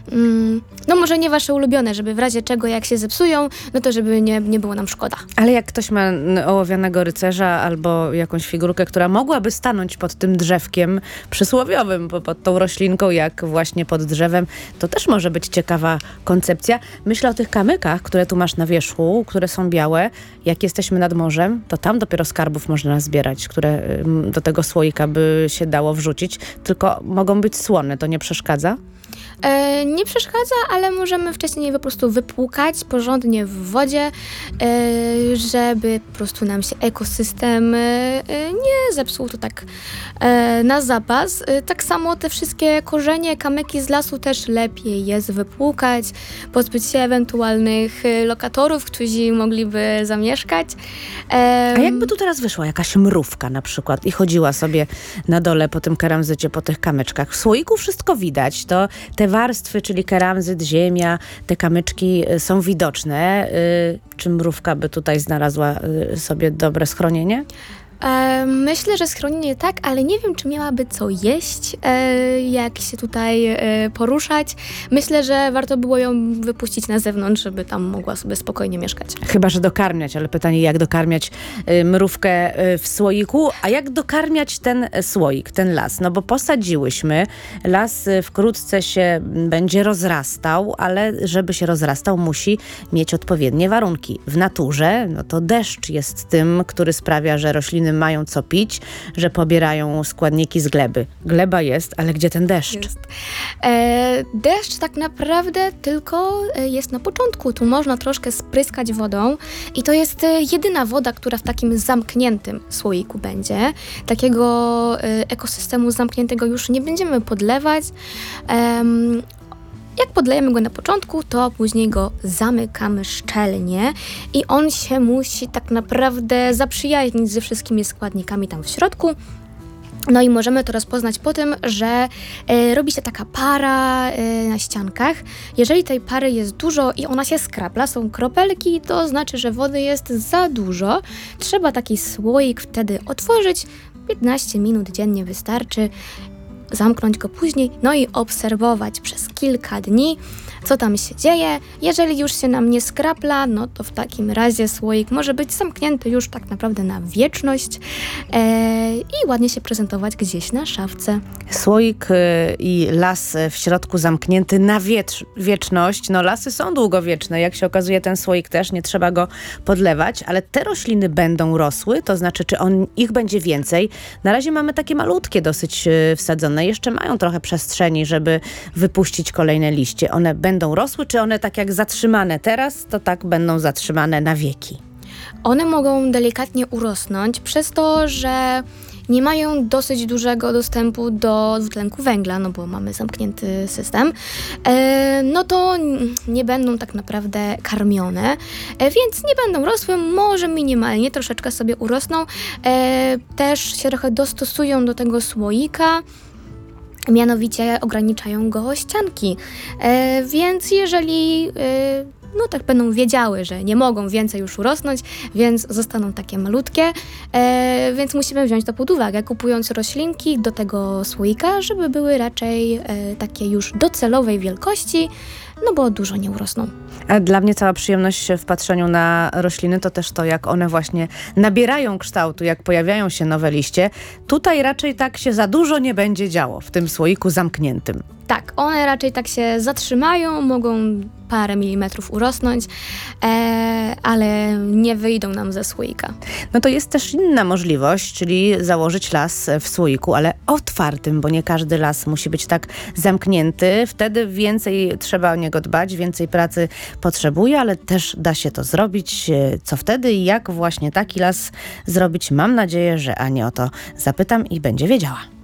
No może nie wasze ulubione, żeby w razie czego jak się zepsują, no to żeby nie było nam szkoda. Ale jak ktoś ma ołowianego rycerza albo jakąś figurkę, która mogłaby stanąć pod tym drzewkiem przysłowiowym, pod tą roślinką, jak właśnie pod drzewem, to też może być ciekawa koncepcja. Myślę o tych kamykach, które tu masz na wierzchu, które są białe. Jak jesteśmy nad morzem, to tam dopiero skarbów można zbierać, które do tego słoika by się dało wrzucić. Tylko mogą być słone, to nie przeszkadza? Nie przeszkadza, ale możemy wcześniej po prostu wypłukać porządnie w wodzie, żeby po prostu nam się ekosystem nie zepsuł, to tak na zapas. Tak samo te wszystkie korzenie, kamyki z lasu też lepiej jest wypłukać, pozbyć się ewentualnych lokatorów, którzy mogliby zamieszkać. A jakby tu teraz wyszła jakaś mrówka na przykład i chodziła sobie na dole po tym keramzycie, po tych kamyczkach. W słoiku wszystko widać, to te warstwy, czyli keramzyt, ziemia, te kamyczki są widoczne. Czy mrówka by tutaj znalazła sobie dobre schronienie? Myślę, że schronienie tak, ale nie wiem, czy miałaby co jeść, jak się tutaj poruszać. Myślę, że warto było ją wypuścić na zewnątrz, żeby tam mogła sobie spokojnie mieszkać. Chyba że dokarmiać, ale pytanie, jak dokarmiać mrówkę w słoiku, a jak dokarmiać ten słoik, ten las? No bo posadziłyśmy, las wkrótce się będzie rozrastał, ale żeby się rozrastał, musi mieć odpowiednie warunki. W naturze, no to deszcz jest tym, który sprawia, że rośliny mają co pić, że pobierają składniki z gleby. Gleba jest, ale gdzie ten deszcz? Jest. Deszcz tak naprawdę tylko jest na początku. Tu można troszkę spryskać wodą i to jest jedyna woda, która w takim zamkniętym słoiku będzie. Takiego ekosystemu zamkniętego już nie będziemy podlewać. Jak podlejemy go na początku, to później go zamykamy szczelnie i on się musi tak naprawdę zaprzyjaźnić ze wszystkimi składnikami tam w środku. No i możemy to rozpoznać po tym, że robi się taka para na ściankach. Jeżeli tej pary jest dużo i ona się skrapla, są kropelki, to znaczy, że wody jest za dużo. Trzeba taki słoik wtedy otworzyć. 15 minut dziennie wystarczy. Zamknąć go później, no i obserwować przez kilka dni, co tam się dzieje. Jeżeli już się nam nie skrapla, no to w takim razie słoik może być zamknięty już tak naprawdę na wieczność i ładnie się prezentować gdzieś na szafce. Słoik i las w środku zamknięty na wieczność. No lasy są długowieczne, jak się okazuje ten słoik też, nie trzeba go podlewać, ale te rośliny będą rosły, to znaczy czy ich będzie więcej. Na razie mamy takie malutkie dosyć wsadzone, jeszcze mają trochę przestrzeni, żeby wypuścić kolejne liście. One będą rosły, czy one tak jak zatrzymane teraz, to tak będą zatrzymane na wieki? One mogą delikatnie urosnąć przez to, że nie mają dosyć dużego dostępu do dwutlenku węgla, no bo mamy zamknięty system, no to nie będą tak naprawdę karmione, więc nie będą rosły, może minimalnie, troszeczkę sobie urosną, też się trochę dostosują do tego słoika, mianowicie ograniczają go ścianki, więc jeżeli no tak będą wiedziały, że nie mogą więcej już urosnąć, więc zostaną takie malutkie, więc musimy wziąć to pod uwagę, kupując roślinki do tego słoika, żeby były raczej takie już docelowej wielkości, no bo dużo nie urosną. A dla mnie cała przyjemność w patrzeniu na rośliny to też to, jak one właśnie nabierają kształtu, jak pojawiają się nowe liście. Tutaj raczej tak się za dużo nie będzie działo w tym słoiku zamkniętym. Tak, one raczej tak się zatrzymają, mogą parę milimetrów urosnąć, ale nie wyjdą nam ze słoika. No to jest też inna możliwość, czyli założyć las w słoiku, ale otwartym, bo nie każdy las musi być tak zamknięty. Wtedy więcej trzeba o niego dbać, więcej pracy potrzebuje, ale też da się to zrobić. Co wtedy i jak właśnie taki las zrobić? Mam nadzieję, że Anię o to zapytam i będzie wiedziała.